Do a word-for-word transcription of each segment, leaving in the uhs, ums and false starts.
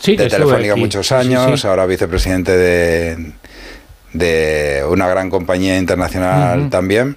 sí, de Telefónica aquí. muchos años, sí, sí. Ahora vicepresidente de, de una gran compañía internacional uh-huh. también.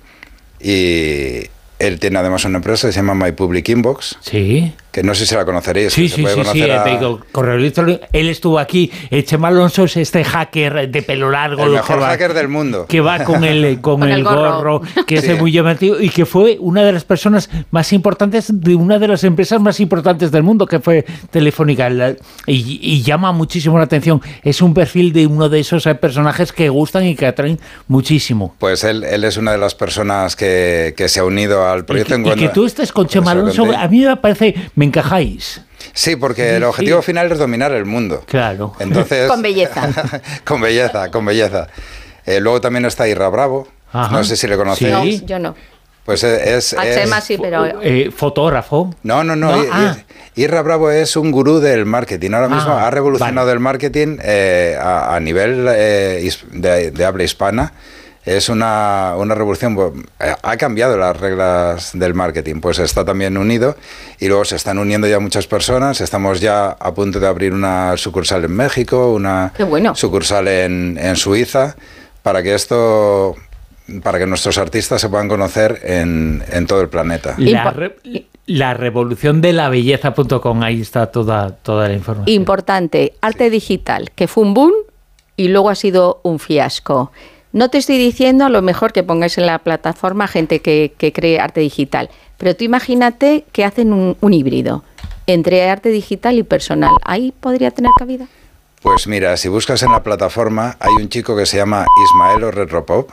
Y él tiene además una empresa que se llama My Public Inbox. Sí. Que no sé si la conoceréis. Sí, se sí, puede sí, conocer sí. a... Te digo, correo electrónico. Él estuvo aquí. Chema Alonso es este hacker de pelo largo. El mejor va, hacker del mundo. Que va con el, con con el, el gorro. gorro, que sí. es muy llamativo y que fue una de las personas más importantes de una de las empresas más importantes del mundo, que fue Telefónica. Y, y llama muchísimo la atención. Es un perfil de uno de esos personajes que gustan y que atraen muchísimo. Pues él, él es una de las personas que, que se ha unido al proyecto. Y, en y cuando, que tú estés con Chema Alonso, a mí me parece, me encajáis. Sí, porque sí, el objetivo sí. final es dominar el mundo. Claro. Entonces, con belleza. con belleza, con belleza. Eh, luego también está Irra Bravo. Ajá. No sé si le conocéis. Sí. No, yo no. Pues es... A es Chema sí, pero... Eh, ¿Fotógrafo? No, no, no. ¿No? Ir, ah. Irra Bravo es un gurú del marketing. Ahora mismo ah, ha revolucionado vale. el marketing eh, a, a nivel eh, de, de habla hispana. Es una, una revolución, ha cambiado las reglas del marketing, pues está también unido y luego se están uniendo ya muchas personas, estamos ya a punto de abrir una sucursal en México, una Qué bueno. sucursal en, en Suiza, para que esto, para que nuestros artistas se puedan conocer en, en todo el planeta. La, re, la revolución de la belleza punto com, ahí está toda, toda la información. Importante, arte sí. digital, que fue un boom y luego ha sido un fiasco. No te estoy diciendo a lo mejor que pongáis en la plataforma gente que, que cree arte digital, pero tú imagínate que hacen un, un híbrido entre arte digital y personal. ¿Ahí podría tener cabida? Pues mira, si buscas en la plataforma, hay un chico que se llama Ismael Retropop,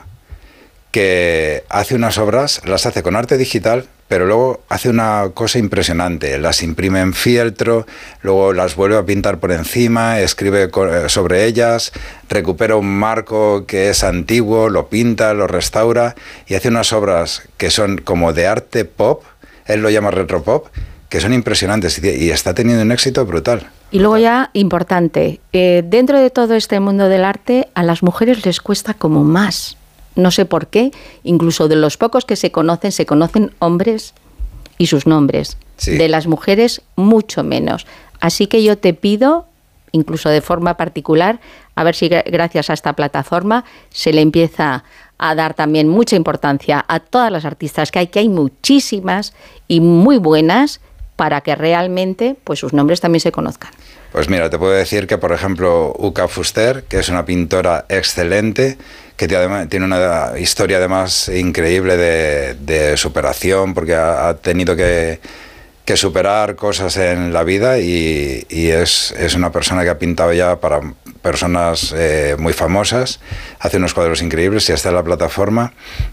que hace unas obras, las hace con arte digital, pero luego hace una cosa impresionante, las imprime en fieltro, luego las vuelve a pintar por encima, escribe sobre ellas, recupera un marco que es antiguo, lo pinta, lo restaura y hace unas obras que son como de arte pop, él lo llama retropop, que son impresionantes y está teniendo un éxito brutal. Y luego ya, importante, eh, dentro de todo este mundo del arte, a las mujeres les cuesta como más. No sé por qué, incluso de los pocos que se conocen, se conocen hombres y sus nombres. Sí. De las mujeres, mucho menos. Así que yo te pido, incluso de forma particular, a ver si gracias a esta plataforma se le empieza a dar también mucha importancia a todas las artistas que hay, que hay muchísimas y muy buenas, para que realmente pues sus nombres también se conozcan. Pues mira, te puedo decir que, por ejemplo, Uka Fuster, que es una pintora excelente, que tiene una historia además increíble de, de superación, porque ha, ha tenido que, que superar cosas en la vida y, y es, es una persona que ha pintado ya para personas eh, muy famosas, hace unos cuadros increíbles y está en la plataforma.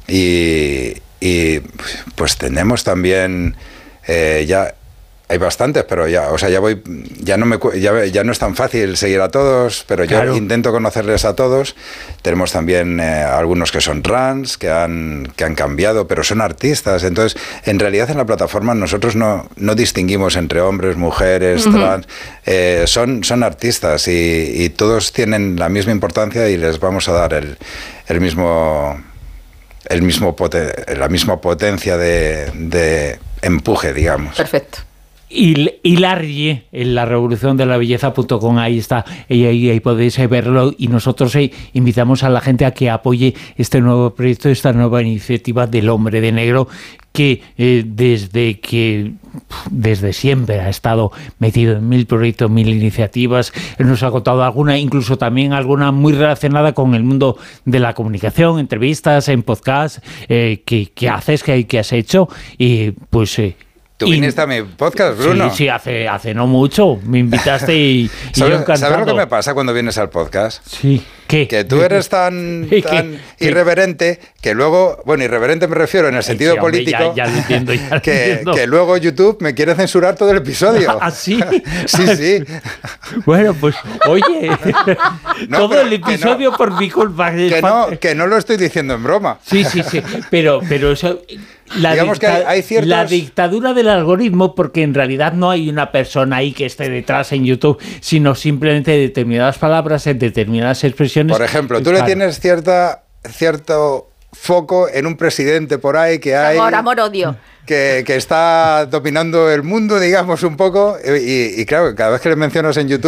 Y, y pues tenemos también eh, ya... Hay bastantes, pero ya, o sea, ya voy, ya no me, ya, ya no es tan fácil seguir a todos, pero claro. Yo intento conocerles a todos. Tenemos también eh, algunos que son trans, que han, que han cambiado, pero son artistas. Entonces, en realidad en la plataforma nosotros no, no distinguimos entre hombres, mujeres, uh-huh. trans. Eh, son, son artistas y, y todos tienen la misma importancia y les vamos a dar el, el mismo, el mismo poten, la misma potencia de, de empuje, digamos. Perfecto. Y, y Larry, en la revolución de la belleza punto com, ahí está, y ahí, ahí podéis verlo, y nosotros eh, invitamos a la gente a que apoye este nuevo proyecto, esta nueva iniciativa del Hombre de Negro, que eh, desde que desde siempre ha estado metido en mil proyectos, mil iniciativas. Él nos ha contado alguna, incluso también alguna muy relacionada con el mundo de la comunicación, entrevistas, en podcast, eh, que, que haces, que, que has hecho, y pues... Eh, Tú viniste y, a mi podcast, Bruno. Sí, sí, hace, hace no mucho. Me invitaste y, y yo encantado. ¿Sabes lo que me pasa cuando vienes al podcast? Sí. ¿Qué? Que tú eres tan, tan ¿Qué? irreverente que luego, bueno, irreverente me refiero en el sentido sí, hombre, político, ya, ya lo entiendo, ya lo que, entiendo. que luego YouTube me quiere censurar todo el episodio. ¿Ah, sí? Sí, sí. Bueno, pues, oye, no, todo el episodio no, por mi culpa. Que no, que no lo estoy diciendo en broma. Sí, sí, sí, pero, pero eso... La, Digamos dicta- que hay, hay ciertos... la dictadura del algoritmo, porque en realidad no hay una persona ahí que esté detrás en YouTube, sino simplemente determinadas palabras, en determinadas expresiones. Por ejemplo, tú claro. le tienes cierta, cierto foco en un presidente por ahí que hay... Amor, amor, odio. Que, que está dominando el mundo, digamos, un poco, y, y claro, cada vez que le mencionas en YouTube